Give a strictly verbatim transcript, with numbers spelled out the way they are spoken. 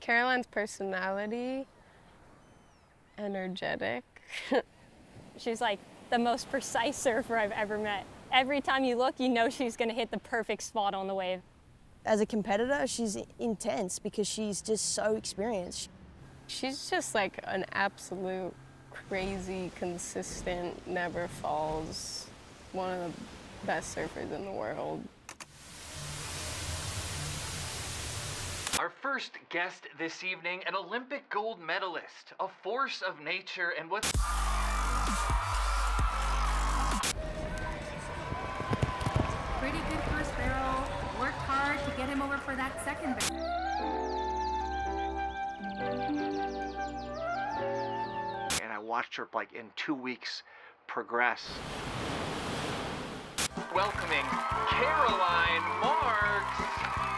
Caroline's personality, energetic. She's like the most precise surfer I've ever met. Every time you look, you know she's gonna hit the perfect spot on the wave. As a competitor, she's intense because she's just so experienced. She's just like an absolute crazy, consistent, never falls, one of the best surfers in the world. Our first guest this evening, an Olympic gold medalist, a force of nature, and what's... Pretty good first barrel. Worked hard to get him over for that second barrel. And I watched her, like, in two weeks progress. Welcoming Caroline Marks.